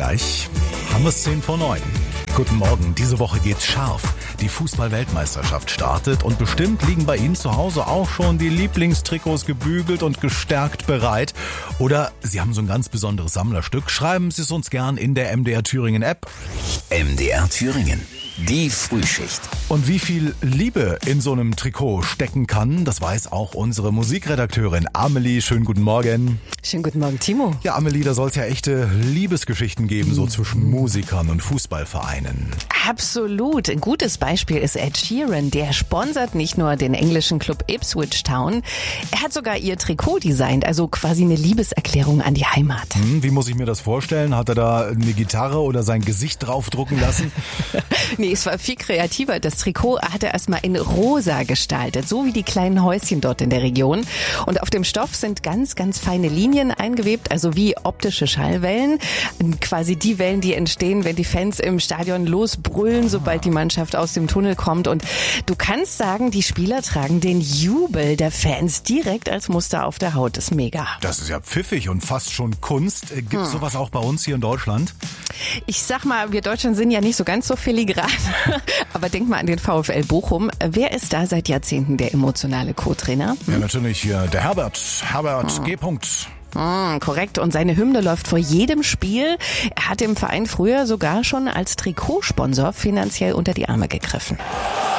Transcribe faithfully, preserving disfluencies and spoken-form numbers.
gleich. Haben wir es zehn vor neun. Guten Morgen, diese Woche geht's scharf. Die Fußball-Weltmeisterschaft startet und bestimmt liegen bei Ihnen zu Hause auch schon die Lieblingstrikots gebügelt und gestärkt bereit. Oder Sie haben so ein ganz besonderes Sammlerstück. Schreiben Sie es uns gern in der M D R Thüringen App. M D R Thüringen, die Frühschicht. Und wie viel Liebe in so einem Trikot stecken kann, das weiß auch unsere Musikredakteurin Amelie. Schönen guten Morgen. Schönen guten Morgen, Timo. Ja, Amelie, da soll es ja echte Liebesgeschichten geben, so zwischen Musikern und Fußballvereinen. Absolut. Ein gutes Beispiel ist Ed Sheeran. Der sponsert nicht nur den englischen Club Ipswich Town, er hat sogar ihr Trikot designt, also quasi eine Liebeserklärung an die Heimat. Hm, wie muss ich mir das vorstellen? Hat er da eine Gitarre oder sein Gesicht draufdrucken lassen? Nee, es war viel kreativer. Das Trikot hat er erstmal in rosa gestaltet, so wie die kleinen Häuschen dort in der Region. Und auf dem Stoff sind ganz, ganz feine Linien eingewebt, also wie optische Schallwellen. Quasi die Wellen, die entstehen, wenn die Fans im Stadion losbrüllen, sobald die Mannschaft aus dem Tunnel kommt. Und du kannst sagen, die Spieler tragen den Jubel der Fans direkt als Muster auf der Haut. Das ist mega. Das ist ja pfiffig und fast schon Kunst. Gibt es hm. sowas auch bei uns hier in Deutschland? Ich sag mal, wir Deutschen sind ja nicht so ganz so filigran. Aber denk mal an den VfL Bochum. Wer ist da seit Jahrzehnten der emotionale Co-Trainer? Hm? Ja, natürlich hier der Herbert. Herbert hm. G. Mm, korrekt. Und seine Hymne läuft vor jedem Spiel. Er hat dem Verein früher sogar schon als Trikotsponsor finanziell unter die Arme gegriffen.